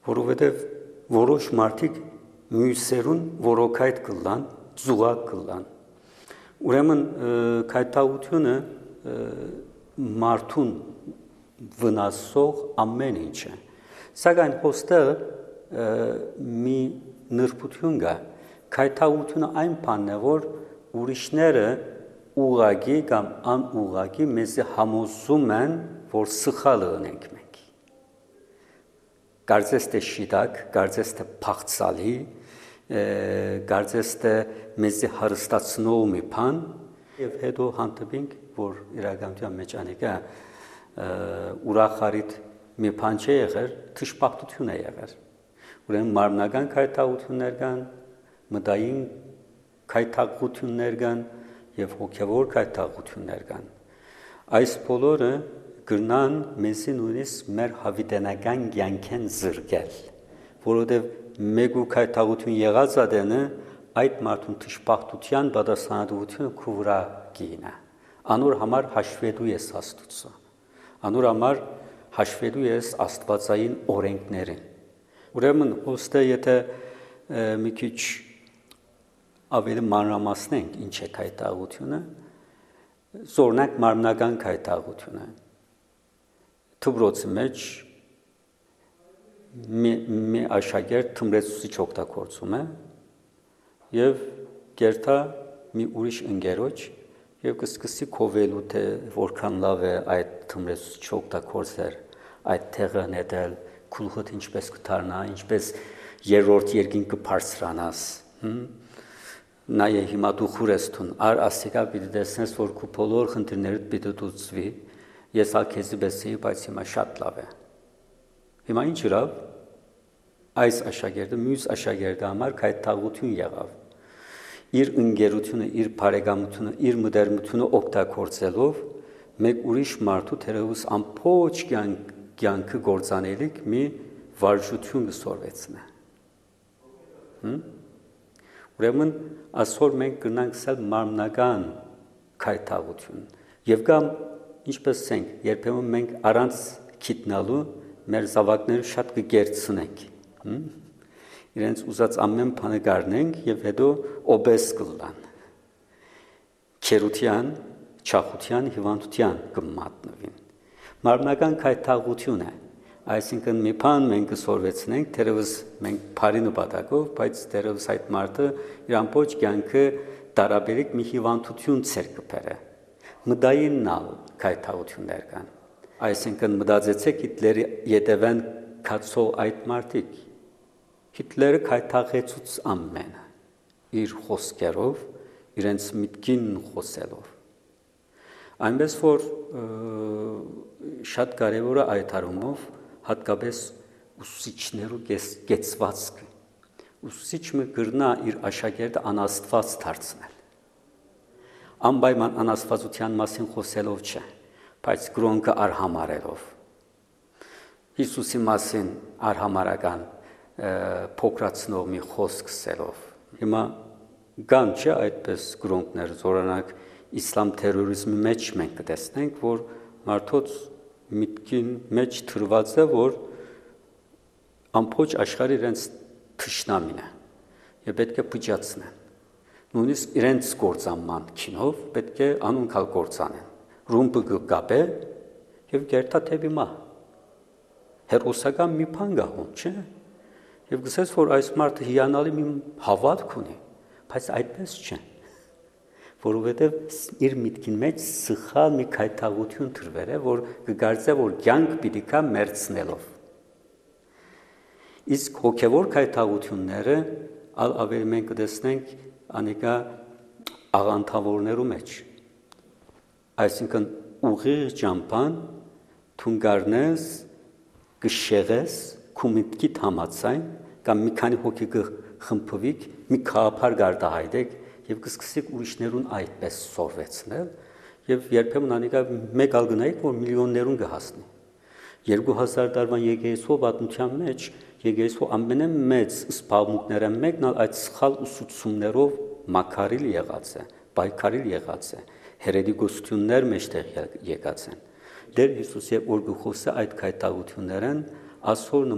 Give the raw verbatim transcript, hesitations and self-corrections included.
որովհետև որոշ մարդիկ մյուսերուն որոքայդ կլան, զուգակ կլան։ Ուրեմն քայթաղությունը մարդուն վնասող ամեն ինչ է։ Սակայն հոստեղ մի նրբություն կա, քայթաղությունը այն բանն է, որ ուրիշները ուղղակի կամ անուղղակի մեզ համոզում են, որ սխալը ունենք մենք։ Կարծես թե շիտակ, կարծես թե փախցալի, կարծես թե մեզ հարստացնող մի բան, եւ հետո հանդիպենք, որ իրականության մեջ անիկա ուրախարիտ մի բան չէ եղել, թշպախտություն է եղել։ Ուրեմն մարմնական քայթաղություններ կան, մտային քայթաղություններ կան եւ հոգեվոր քայթաղություններ կան։ Այս բոլորը կգնան մեզի նույնիսկ մեր հավիտենական կյանքեն զրկել, որովհետեւ մեկ ու քայթաղություն եղած ադենը այդ մարդուն թշպախտության պատասխանատվությունը քու վրա կինա։ Անոր համար հաշվետու ես Աստծո։ Անոր համար հաշվետու ես աստվածային օրենքներին։ Ուրեմն ոստե եթե մի քիչ ավելի մանրամասնենք ինչ է քայթաղությունը, զորնակ մարմնական քայթաղությունը։ Թուբրոցի մեջ մի աշակերտ թմրեցուցիչ օգտագործում է եւ գերտա մի ուրիշ ընկերոջ եւ կսկսի քովելու թե որքան լավ է այդ թմրեցուցիչ օգտագործել, այդ տեղը նետել, քուլխոտ ինչպես կդառնա, ինչպես երրորդ երկինք կբարձրանաս։ Նայե հիմա դու խուրեստուն, ար ասիկա պիտի տեսնես, որ քու բոլոր խնդիրներդ պիտի դուցվի, ես ալ քեզի բեսեի, բայց հիմա շատ լավ է։ Հիմա ինչ ուրավ, այս աշակերտը, մյուս աշակերտը համար քայթաղություն եղավ։ Իր ընկերությունը, իր բարեկամությունը, իր մտերմությունը օգտագործելով մեկ ուրիշ մարդու թերևս ամբողջ կյանքը գործանելիք մի վարժություն կսորվեցնե։ Ուրեմն այսօր մենք կնանք սել մարմնական քայթաղություն եւ կամ ինչպես ասենք, երբեմն մենք առանց քիտնալու մեր զավակները շատ կգերցնենք։ Իրենց ուզած ամեն բանը գարնենք եւ հետո օբես կլան։ Քերության, չախության, հիվանդության կմատնվին։ Մարմնական քայթաղություն է։ Այսինքն մի բան մենք կսորվեցնենք, թերևս մենք բարի նպատակով, բայց թերևս այդ մարդը իր ամբողջ կյանքը տարաբերիկ մի հիվանդություն ցեր կբերե։ Մտային քայթաղություններ կան։ Այսինքն մտածեցեք Հիտլերի յետևեն կացող այդ մարդիկ։ Հիտլերը քայթաղեցուց ամենը իր խոսքերով, իրենց միտքին խոսելով։ Այնպես որ շատ կարևոր է այդ առումով հատկապես ուսուցիչներու կեցվածքը։ Ուսուցիչը կրնա իր աշակերտը անաստված դարձնել։ Անպայման անաստվածության մասին խոսելով չէ, բայց կրոնքը արհամարելով։ Հիսուսի մասին արհամարական փոքրացնող մի խոսք ասելով։ Հիմա կան չէ այդպես կրոնքներ, զորանակ իսլամ թերորիզմի մեջ մենք կտեսնենք, որ մարդոց միտքին մեջ թրված է, որ ամբողջ աշխարհը իրենց թշնամին է եւ պետք է փճացնեն։ Նույնիսկ իրենց գործանման քինով պետք է անունքալ գործանեն։ Ռումբը կապե եւ գերտա թեբի մա։ Հերոսական մի բան գահում, չէ՞։ Եվ գսես, որ այս մարդը հիանալի մի հավատք ունի, բայց այդպես չէ։ Որովհետև իր միտքին մեջ սխալ մի քայթաղություն դրվել է, որ կգործե, որ կյանք պիտի կա մերցնելով։ Իսկ հոգևոր քայթաղությունները ալ ավելի մենք կտեսնենք անիկա աղանդավորներու մեջ։ Այսինքն ուղիղ ճամփան թունգարնես կշեղես քու միտքիդ համացայն կամ մի քանի հոգի կխմփվիկ մի քահապար գարտահայտեք եւ կսկսեք ուրիշներուն այդպես սորվեցնել եւ երբեմն անիկա մեկ ալ գնայիք որ միլիոններուն կհասնի երկու հազար տարվան եկեղեցու պատմության մեջ եկեղեցու ամենամեծ սպառնուկները մեկն ալ այդ սխալ ուսուցումներով մակարիլ եղած է պայքարիլ եղած է հերետիկոսություններ մեջտեղ եկած են Դեր Հիսուսը որ գխոսը այդ քայթաղություններն այսօր